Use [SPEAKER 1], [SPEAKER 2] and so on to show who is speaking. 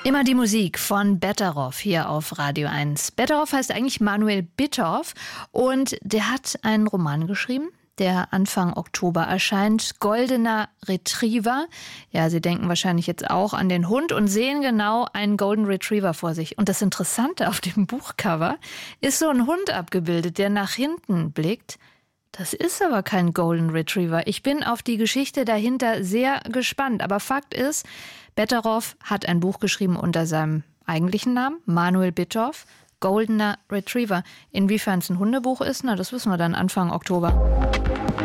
[SPEAKER 1] Immer die Musik von Betteroff hier auf Radio 1. Betteroff heißt eigentlich Manuel Bittorff und der hat einen Roman geschrieben, der Anfang Oktober erscheint. Goldener Retriever. Ja, Sie denken wahrscheinlich jetzt auch an den Hund und sehen genau einen Golden Retriever vor sich. Und das Interessante auf dem Buchcover ist so ein Hund abgebildet, der nach hinten blickt. Das ist aber kein Golden Retriever. Ich bin auf die Geschichte dahinter sehr gespannt. Aber Fakt ist, Betteroff hat ein Buch geschrieben unter seinem eigentlichen Namen, Manuel Bittorff, Goldener Retriever. Inwiefern es ein Hundebuch ist, das wissen wir dann Anfang Oktober.